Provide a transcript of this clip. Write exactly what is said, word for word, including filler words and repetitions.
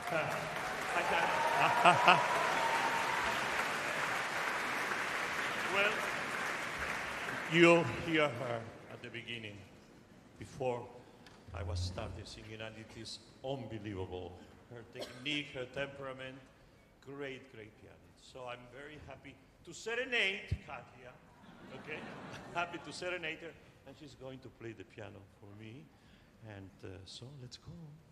I got Well, you'll hear her at the beginning, before I was started singing, and it is unbelievable. Her technique, her temperament, great, great pianist. So I'm very happy to serenade Katia, okay? Happy to serenade her, and she's going to play the piano for me. And uh, so let's go.